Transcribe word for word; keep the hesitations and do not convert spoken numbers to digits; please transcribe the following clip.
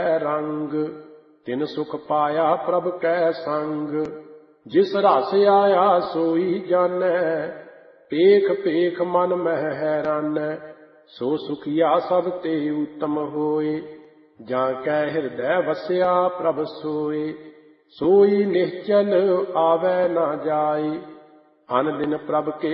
रंग तिन सुख पाया प्रभ कै संग। जिस रस आया सोई जानै पेख पेख मन मह हैरानै। सो सुखिया सब ते उत्तम होए जां कै हृदय वस्या प्रभ सोए। सोई निश्चल आवे न जाए अन दिन प्रभ के